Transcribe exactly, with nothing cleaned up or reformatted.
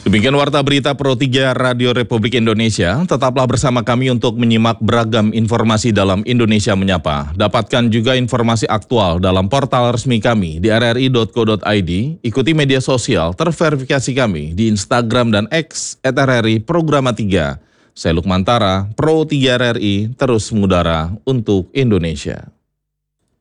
Demikian Warta Berita Pro tiga Radio Republik Indonesia. Tetaplah bersama kami untuk menyimak beragam informasi dalam Indonesia Menyapa. Dapatkan juga informasi aktual dalam portal resmi kami di r r i dot co dot i d. Ikuti media sosial terverifikasi kami di Instagram dan X et r r i Programa tiga. Saya Lukman Tara, Pro tiga R R I, terus mengudara untuk Indonesia.